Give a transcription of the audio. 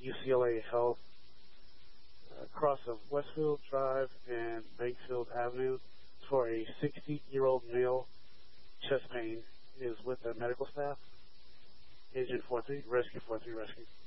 UCLA Health, cross of Westfield Drive and Bakefield Avenue for a 60-year-old male. Chest pain is with the medical staff. Agent 43, rescue 43, rescue.